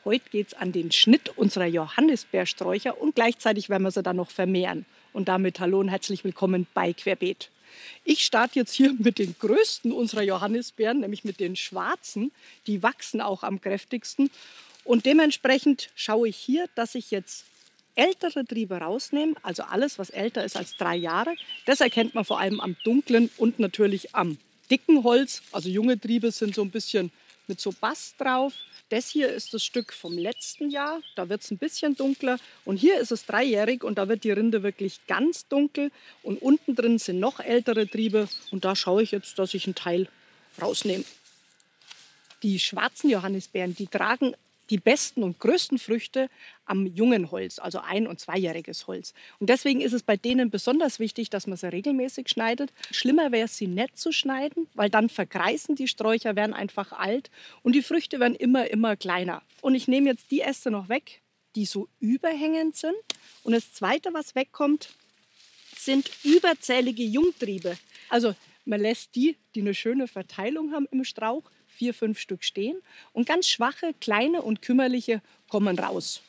Heute geht es an den Schnitt unserer Johannisbeersträucher und gleichzeitig werden wir sie dann noch vermehren. Und damit hallo und herzlich willkommen bei Querbeet. Ich starte jetzt hier mit den größten unserer Johannisbeeren, nämlich mit den schwarzen. Die wachsen auch am kräftigsten. Und dementsprechend schaue ich hier, dass ich jetzt ältere Triebe rausnehme, also alles, was älter ist als 3 Jahre. Das erkennt man vor allem am dunklen und natürlich am dicken Holz. Also junge Triebe sind so ein bisschen mit so Bast drauf. Das hier ist das Stück vom letzten Jahr, da wird es ein bisschen dunkler. Und hier ist es 3-jährig und da wird die Rinde wirklich ganz dunkel. Und unten drin sind noch ältere Triebe und da schaue ich jetzt, dass ich einen Teil rausnehme. Die schwarzen Johannisbeeren, die tragen die besten und größten Früchte am jungen Holz, also 1- und 2-jähriges Holz. Und deswegen ist es bei denen besonders wichtig, dass man sie regelmäßig schneidet. Schlimmer wäre es, sie nicht zu schneiden, weil dann vergreißen die Sträucher, werden einfach alt und die Früchte werden immer kleiner. Und ich nehme jetzt die Äste noch weg, die so überhängend sind. Und das Zweite, was wegkommt, sind überzählige Jungtriebe. Also man lässt die eine schöne Verteilung haben im Strauch, 4, 5 Stück stehen und ganz schwache, kleine und kümmerliche kommen raus.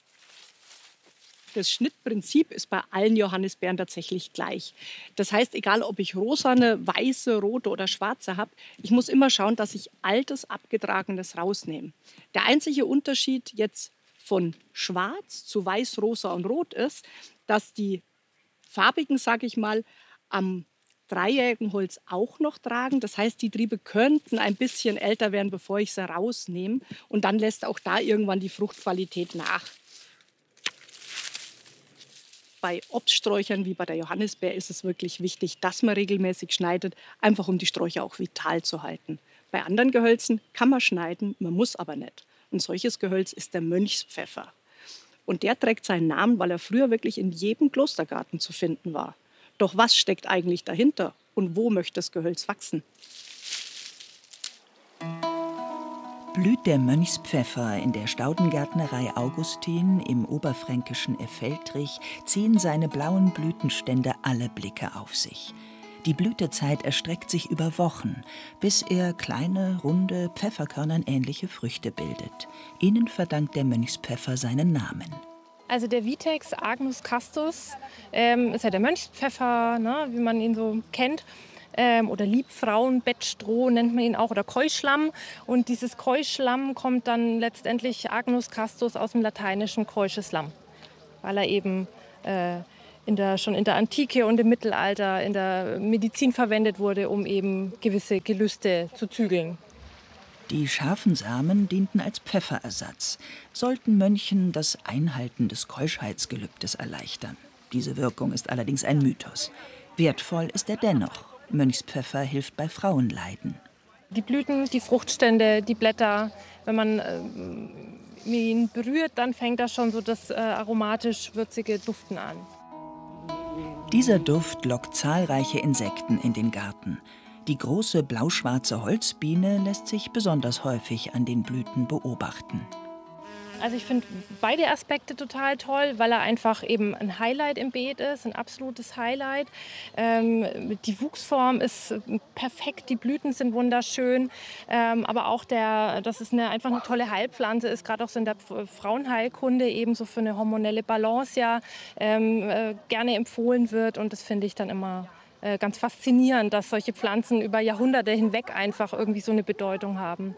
Das Schnittprinzip ist bei allen Johannisbeeren tatsächlich gleich. Das heißt, egal ob ich rosane, weiße, rote oder schwarze habe, ich muss immer schauen, dass ich altes, abgetragenes rausnehme. Der einzige Unterschied jetzt von schwarz zu weiß, rosa und rot ist, dass die farbigen, sage ich mal, am 3-jährigen Holz auch noch tragen. Das heißt, die Triebe könnten ein bisschen älter werden, bevor ich sie rausnehme. Und dann lässt auch da irgendwann die Fruchtqualität nach. Bei Obststräuchern wie bei der Johannisbeer ist es wirklich wichtig, dass man regelmäßig schneidet, einfach um die Sträucher auch vital zu halten. Bei anderen Gehölzen kann man schneiden, man muss aber nicht. Und solches Gehölz ist der Mönchspfeffer. Und der trägt seinen Namen, weil er früher wirklich in jedem Klostergarten zu finden war. Doch was steckt eigentlich dahinter und wo möchte das Gehölz wachsen? Blüht der Mönchspfeffer in der Staudengärtnerei Augustin im oberfränkischen Effeltrich, ziehen seine blauen Blütenstände alle Blicke auf sich. Die Blütezeit erstreckt sich über Wochen, bis er kleine, runde, Pfefferkörnern ähnliche Früchte bildet. Ihnen verdankt der Mönchspfeffer seinen Namen. Also der Vitex agnus castus ist ja der Mönchspfeffer, ne, wie man ihn so kennt. Oder Liebfrauenbettstroh nennt man ihn auch, oder Keuschlamm. Und dieses Keuschlamm kommt dann letztendlich agnus castus aus dem lateinischen keusches Lamm, weil er eben schon in der Antike und im Mittelalter in der Medizin verwendet wurde, um eben gewisse Gelüste zu zügeln. Die scharfen Samen dienten als Pfefferersatz, sollten Mönchen das Einhalten des Keuschheitsgelübdes erleichtern. Diese Wirkung ist allerdings ein Mythos. Wertvoll ist er dennoch. Mönchspfeffer hilft bei Frauenleiden. Die Blüten, die Fruchtstände, die Blätter, wenn man ihn berührt, dann fängt da schon so das aromatisch-würzige Duften an. Dieser Duft lockt zahlreiche Insekten in den Garten. Die große blau-schwarze Holzbiene lässt sich besonders häufig an den Blüten beobachten. Also ich finde beide Aspekte total toll, weil er einfach eben ein Highlight im Beet ist, ein absolutes Highlight. Die Wuchsform ist perfekt, die Blüten sind wunderschön, aber auch dass es einfach eine tolle Heilpflanze ist, gerade auch so in der Frauenheilkunde eben so für eine hormonelle Balance gerne empfohlen wird, und das finde ich dann immer ganz faszinierend, dass solche Pflanzen über Jahrhunderte hinweg einfach irgendwie so eine Bedeutung haben.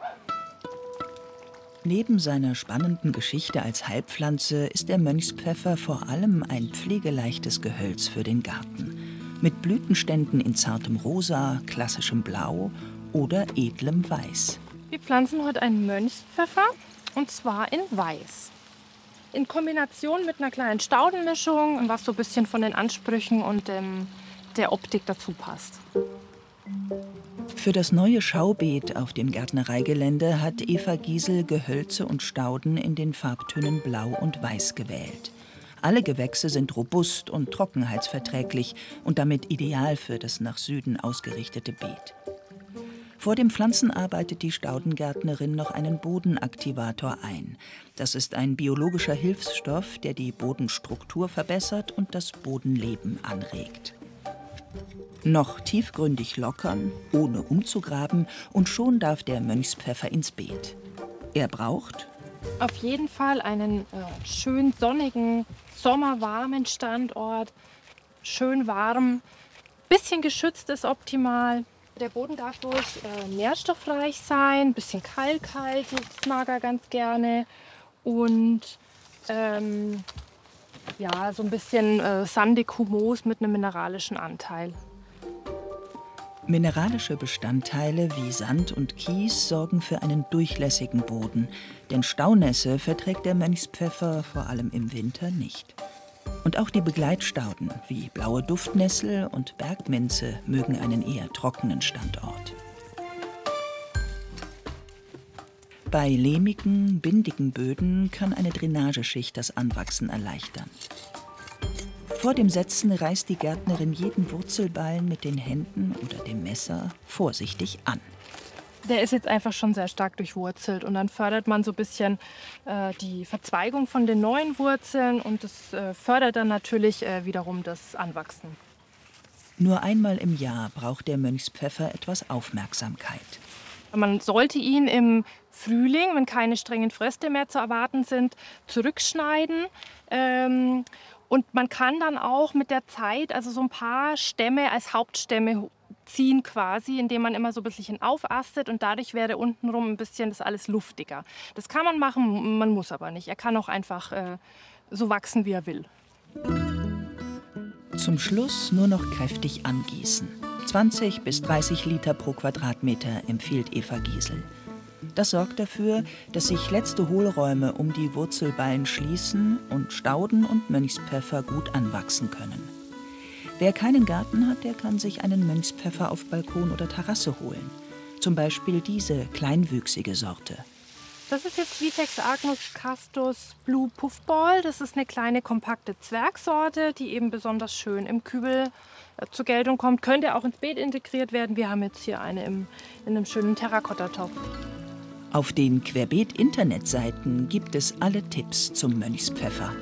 Neben seiner spannenden Geschichte als Heilpflanze ist der Mönchspfeffer vor allem ein pflegeleichtes Gehölz für den Garten. Mit Blütenständen in zartem Rosa, klassischem Blau oder edlem Weiß. Wir pflanzen heute einen Mönchspfeffer, und zwar in Weiß. In Kombination mit einer kleinen Staudenmischung, was so ein bisschen von den Ansprüchen und der Optik dazu passt. Für das neue Schaubeet auf dem Gärtnereigelände hat Eva Giesel Gehölze und Stauden in den Farbtönen Blau und Weiß gewählt. Alle Gewächse sind robust und trockenheitsverträglich und damit ideal für das nach Süden ausgerichtete Beet. Vor dem Pflanzen arbeitet die Staudengärtnerin noch einen Bodenaktivator ein. Das ist ein biologischer Hilfsstoff, der die Bodenstruktur verbessert und das Bodenleben anregt. Noch tiefgründig lockern, ohne umzugraben, und schon darf der Mönchspfeffer ins Beet. Er braucht Auf jeden Fall einen schön sonnigen, sommerwarmen Standort. Schön warm, bisschen geschützt ist optimal. Der Boden darf ruhig nährstoffreich sein, bisschen kalkhaltig, das mag er ganz gerne. Und ja, so ein bisschen sandig Humus mit einem mineralischen Anteil. Mineralische Bestandteile wie Sand und Kies sorgen für einen durchlässigen Boden, denn Staunässe verträgt der Mönchspfeffer vor allem im Winter nicht. Und auch die Begleitstauden wie blaue Duftnessel und Bergminze mögen einen eher trockenen Standort. Bei lehmigen, bindigen Böden kann eine Drainageschicht das Anwachsen erleichtern. Vor dem Setzen reißt die Gärtnerin jeden Wurzelballen mit den Händen oder dem Messer vorsichtig an. Der ist jetzt einfach schon sehr stark durchwurzelt und dann fördert man so ein bisschen die Verzweigung von den neuen Wurzeln und das fördert dann natürlich wiederum das Anwachsen. Nur einmal im Jahr braucht der Mönchspfeffer etwas Aufmerksamkeit. Man sollte ihn im Frühling, wenn keine strengen Fröste mehr zu erwarten sind, zurückschneiden. Und man kann dann auch mit der Zeit also so ein paar Stämme als Hauptstämme ziehen quasi, indem man immer so ein bisschen aufastet und dadurch wäre untenrum ein bisschen das alles luftiger. Das kann man machen, man muss aber nicht. Er kann auch einfach so wachsen, wie er will. Zum Schluss nur noch kräftig angießen. 20 bis 30 Liter pro Quadratmeter empfiehlt Eva Giesel. Das sorgt dafür, dass sich letzte Hohlräume um die Wurzelballen schließen und Stauden und Mönchspfeffer gut anwachsen können. Wer keinen Garten hat, der kann sich einen Mönchspfeffer auf Balkon oder Terrasse holen. Zum Beispiel diese kleinwüchsige Sorte. Das ist jetzt Vitex Agnus Castus Blue Puffball. Das ist eine kleine kompakte Zwergsorte, die eben besonders schön im Kübel zur Geltung kommt. Könnte auch ins Beet integriert werden. Wir haben jetzt hier eine in einem schönen Terrakottatopf. Auf den Querbeet-Internetseiten gibt es alle Tipps zum Mönchspfeffer.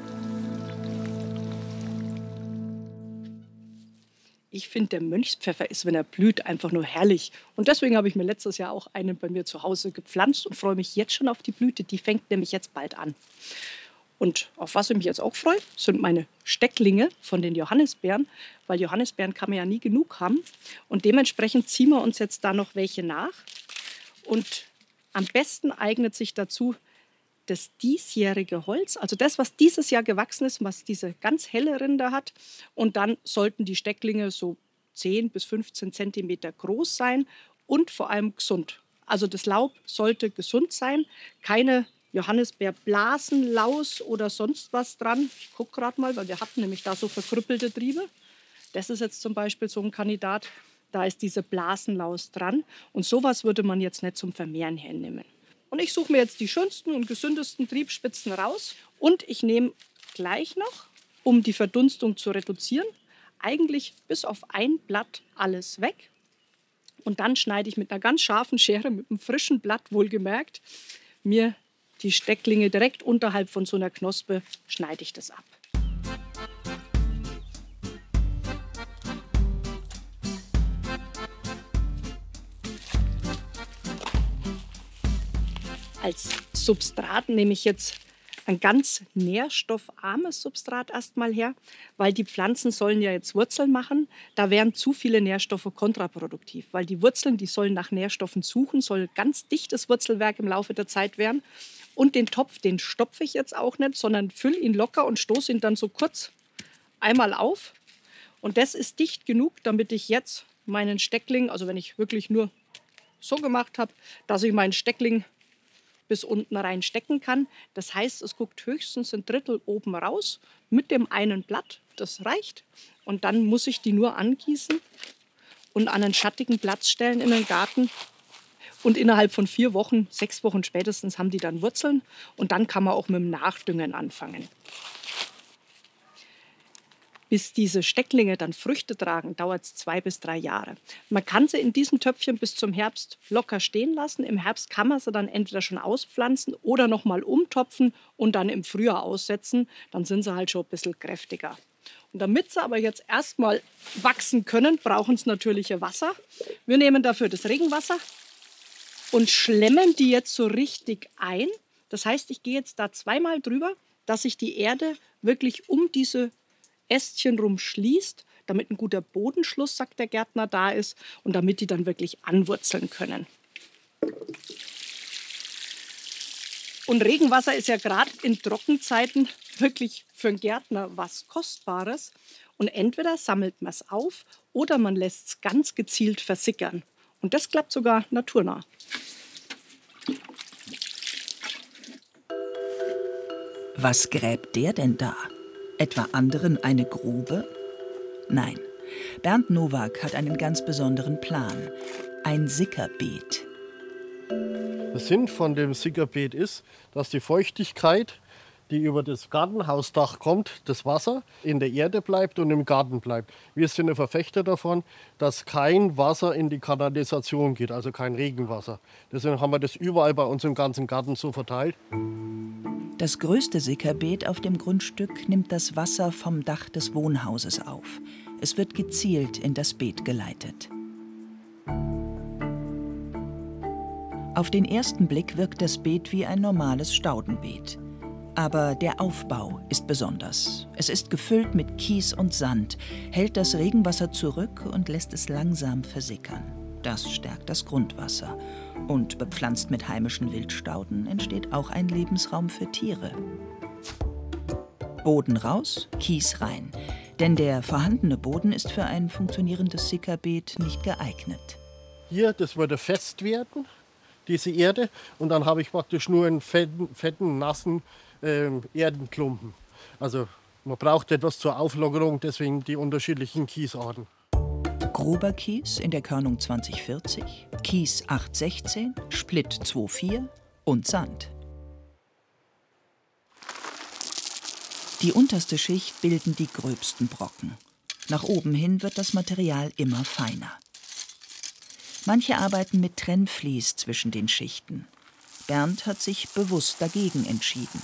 Ich finde, der Mönchspfeffer ist, wenn er blüht, einfach nur herrlich. Und deswegen habe ich mir letztes Jahr auch einen bei mir zu Hause gepflanzt und freue mich jetzt schon auf die Blüte. Die fängt nämlich jetzt bald an. Und auf was ich mich jetzt auch freue, sind meine Stecklinge von den Johannisbeeren, weil Johannisbeeren kann man ja nie genug haben. Und dementsprechend ziehen wir uns jetzt da noch welche nach. Und am besten eignet sich dazu das diesjährige Holz, also das, was dieses Jahr gewachsen ist, was diese ganz helle Rinde hat. Und dann sollten die Stecklinge so 10 bis 15 Zentimeter groß sein und vor allem gesund. Also das Laub sollte gesund sein, keine Johannisbeerblasen, Laus oder sonst was dran. Ich gucke gerade mal, weil wir hatten nämlich da so verkrüppelte Triebe. Das ist jetzt zum Beispiel so ein Kandidat, da ist diese Blasenlaus dran. Und sowas würde man jetzt nicht zum Vermehren hernehmen. Und ich suche mir jetzt die schönsten und gesündesten Triebspitzen raus. Und ich nehme gleich noch, um die Verdunstung zu reduzieren, eigentlich bis auf ein Blatt alles weg. Und dann schneide ich mit einer ganz scharfen Schere, mit einem frischen Blatt wohlgemerkt, mir die Stecklinge direkt unterhalb von so einer Knospe, schneide ich das ab. Als Substrat nehme ich jetzt ein ganz nährstoffarmes Substrat erstmal her, weil die Pflanzen sollen ja jetzt Wurzeln machen. Da wären zu viele Nährstoffe kontraproduktiv, weil die Wurzeln, die sollen nach Nährstoffen suchen, soll ganz dichtes Wurzelwerk im Laufe der Zeit werden. Und den Topf, den stopfe ich jetzt auch nicht, sondern fülle ihn locker und stoße ihn dann so kurz einmal auf. Und das ist dicht genug, damit ich jetzt meinen Steckling, also wenn ich wirklich nur so gemacht habe, dass ich meinen Steckling bis unten rein stecken kann. Das heißt, es guckt höchstens ein Drittel oben raus mit dem einen Blatt. Das reicht. Und dann muss ich die nur angießen und an einen schattigen Platz stellen in den Garten. Und innerhalb von 4 Wochen, 6 Wochen spätestens haben die dann Wurzeln. Und dann kann man auch mit dem Nachdüngen anfangen. Bis diese Stecklinge dann Früchte tragen, dauert es 2 bis 3 Jahre. Man kann sie in diesem Töpfchen bis zum Herbst locker stehen lassen. Im Herbst kann man sie dann entweder schon auspflanzen oder noch mal umtopfen und dann im Frühjahr aussetzen. Dann sind sie halt schon ein bisschen kräftiger. Und damit sie aber jetzt erstmal wachsen können, brauchen sie natürliche Wasser. Wir nehmen dafür das Regenwasser und schlemmen die jetzt so richtig ein, Das heißt, ich gehe jetzt da zweimal drüber, dass sich die Erde wirklich um diese Ästchen rum schließt, damit ein guter Bodenschluss, sagt der Gärtner, da ist und damit die dann wirklich anwurzeln können. Und Regenwasser ist ja gerade in Trockenzeiten wirklich für einen Gärtner was Kostbares. Und entweder sammelt man es auf oder man lässt es ganz gezielt versickern. Und das klappt sogar naturnah. Was gräbt der denn da? Etwa anderen eine Grube? Nein, Bernd Nowak hat einen ganz besonderen Plan. Ein Sickerbeet. Der Sinn von dem Sickerbeet ist, dass die Feuchtigkeit, die über das Gartenhausdach kommt, das Wasser in der Erde bleibt und im Garten bleibt. Wir sind ein Verfechter davon, dass kein Wasser in die Kanalisation geht, also kein Regenwasser. Deswegen haben wir das überall bei uns im ganzen Garten so verteilt. Das größte Sickerbeet auf dem Grundstück nimmt das Wasser vom Dach des Wohnhauses auf. Es wird gezielt in das Beet geleitet. Auf den ersten Blick wirkt das Beet wie ein normales Staudenbeet. Aber der Aufbau ist besonders. Es ist gefüllt mit Kies und Sand, hält das Regenwasser zurück und lässt es langsam versickern. Das stärkt das Grundwasser. Und bepflanzt mit heimischen Wildstauden entsteht auch ein Lebensraum für Tiere. Boden raus, Kies rein. Denn der vorhandene Boden ist für ein funktionierendes Sickerbeet nicht geeignet. Hier, das würde fest werden, diese Erde. Und dann habe ich praktisch nur einen fetten nassen Erdenklumpen. Also man braucht etwas zur Auflockerung, deswegen die unterschiedlichen Kiesarten. Grober Kies in der Körnung 2040, Kies 816, Splitt 24 und Sand. Die unterste Schicht bilden die gröbsten Brocken. Nach oben hin wird das Material immer feiner. Manche arbeiten mit Trennvlies zwischen den Schichten. Bernd hat sich bewusst dagegen entschieden.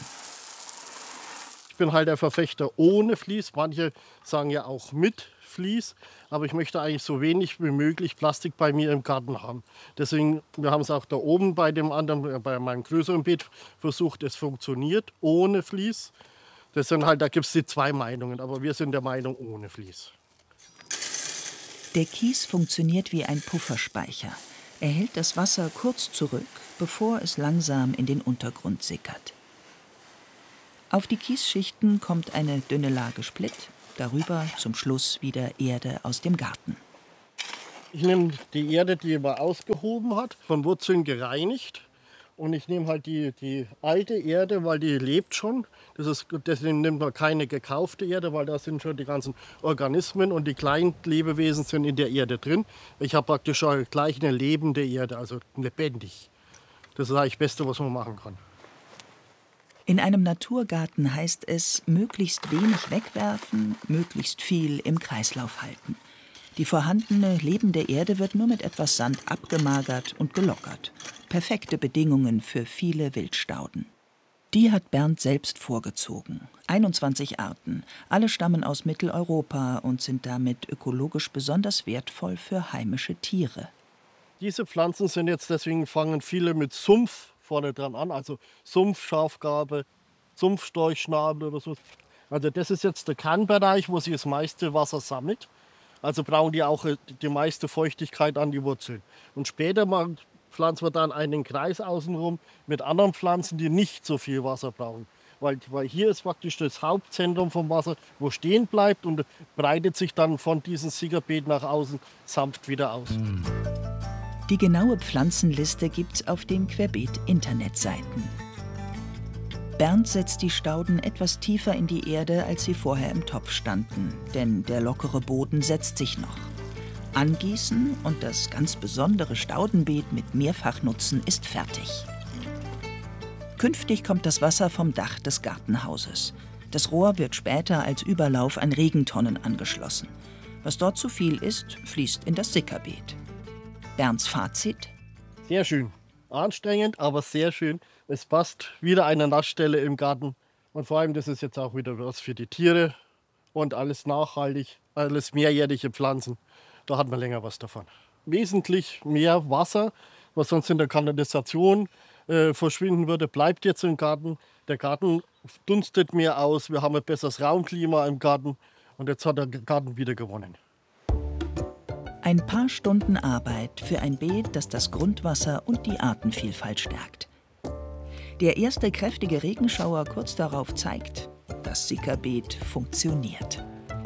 Ich bin halt der Verfechter ohne Vlies. Manche sagen ja auch mit Vlies. Aber ich möchte eigentlich so wenig wie möglich Plastik bei mir im Garten haben. Deswegen, wir haben es auch da oben bei dem anderen, bei meinem größeren Beet versucht. Es funktioniert ohne Vlies. Das sind halt, da gibt es die zwei Meinungen. Aber wir sind der Meinung ohne Vlies. Der Kies funktioniert wie ein Pufferspeicher. Er hält das Wasser kurz zurück, bevor es langsam in den Untergrund sickert. Auf die Kiesschichten kommt eine dünne Lage Splitt, darüber zum Schluss wieder Erde aus dem Garten. Ich nehme die Erde, die man ausgehoben hat, von Wurzeln gereinigt. Und ich nehme halt die alte Erde, weil die lebt schon. Deswegen nimmt man keine gekaufte Erde, weil da sind schon die ganzen Organismen und die kleinen Lebewesen sind in der Erde drin. Ich habe praktisch schon gleich eine lebende Erde, also lebendig. Das ist eigentlich das Beste, was man machen kann. In einem Naturgarten heißt es, möglichst wenig wegwerfen, möglichst viel im Kreislauf halten. Die vorhandene lebende Erde wird nur mit etwas Sand abgemagert und gelockert. Perfekte Bedingungen für viele Wildstauden. Die hat Bernd selbst vorgezogen. 21 Arten. Alle stammen aus Mitteleuropa und sind damit ökologisch besonders wertvoll für heimische Tiere. Diese Pflanzen sind jetzt, deswegen fangen viele mit Sumpf vorne dran an. Also Sumpfschafgarbe, Sumpfstorchschnabel oder so. Also das ist jetzt der Kernbereich, wo sich das meiste Wasser sammelt. Also brauchen die auch die meiste Feuchtigkeit an die Wurzeln. Und später pflanzen wir dann einen Kreis außenrum mit anderen Pflanzen, die nicht so viel Wasser brauchen. Weil hier ist praktisch das Hauptzentrum vom Wasser, wo stehen bleibt und breitet sich dann von diesem Sickerbeet nach außen sanft wieder aus. Die genaue Pflanzenliste gibt's auf den Querbeet-Internetseiten. Bernd setzt die Stauden etwas tiefer in die Erde, als sie vorher im Topf standen, denn der lockere Boden setzt sich noch. Angießen und das ganz besondere Staudenbeet mit Mehrfachnutzen ist fertig. Künftig kommt das Wasser vom Dach des Gartenhauses. Das Rohr wird später als Überlauf an Regentonnen angeschlossen. Was dort zu viel ist, fließt in das Sickerbeet. Bernds Fazit? Sehr schön. Anstrengend, aber sehr schön. Es passt wieder eine Nassstelle im Garten. Und vor allem, das ist jetzt auch wieder was für die Tiere und alles nachhaltig, alles mehrjährige Pflanzen. Da hat man länger was davon. Wesentlich mehr Wasser, was sonst in der Kanalisation verschwinden würde, bleibt jetzt im Garten. Der Garten dunstet mehr aus, wir haben ein besseres Raumklima im Garten und jetzt hat der Garten wieder gewonnen. Ein paar Stunden Arbeit für ein Beet, das das Grundwasser und die Artenvielfalt stärkt. Der erste kräftige Regenschauer kurz darauf zeigt, das Sickerbeet funktioniert.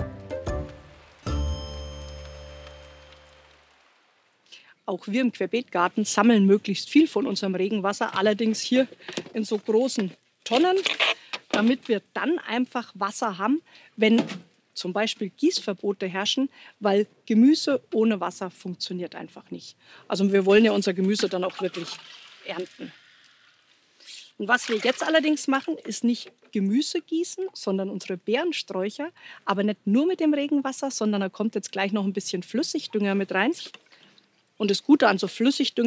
Auch wir im Querbeetgarten sammeln möglichst viel von unserem Regenwasser, allerdings hier in so großen Tonnen, damit wir dann einfach Wasser haben, wenn zum Beispiel Gießverbote herrschen, weil Gemüse ohne Wasser funktioniert einfach nicht. Also wir wollen ja unser Gemüse dann auch wirklich ernten. Und was wir jetzt allerdings machen, ist nicht Gemüse gießen, sondern unsere Beerensträucher, aber nicht nur mit dem Regenwasser, sondern da kommt jetzt gleich noch ein bisschen Flüssigdünger mit rein. Und das Gute an so Flüssigdünger